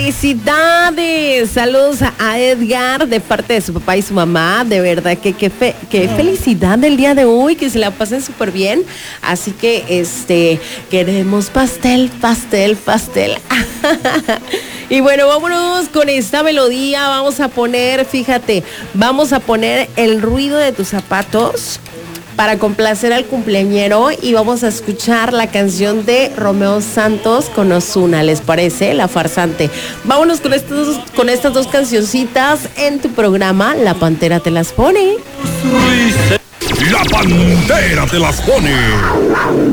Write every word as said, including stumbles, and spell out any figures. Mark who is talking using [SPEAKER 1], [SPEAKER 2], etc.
[SPEAKER 1] ¡Felicidades! Saludos a Edgar de parte de su papá y su mamá. De verdad que qué fe, qué felicidad del día de hoy, que se la pasen súper bien. Así que este queremos pastel, pastel, pastel. Y bueno, vámonos con esta melodía. Vamos a poner, fíjate, vamos a poner el ruido de tus zapatos para complacer al cumpleañero, y vamos a escuchar la canción de Romeo Santos con Ozuna. ¿Les parece? La farsante. Vámonos con estos, con estas dos cancioncitas en tu programa La Pantera te las pone.
[SPEAKER 2] La Pantera te las pone.